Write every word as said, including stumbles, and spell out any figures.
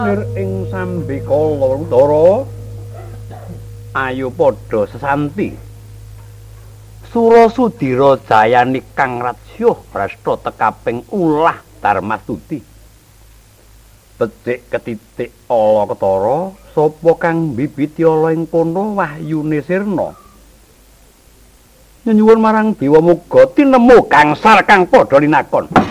Nir ing sambikala Udara ayo padha sesanti. Surasudira jayani kang radyuh prasta tekaping ulah Darmastuti. Becik ketitik ala ketara sapa kang bibiti ala ing kono wahyune sirna. Nyuwun marang dewa muga tinemu gangsal kang padha linakon.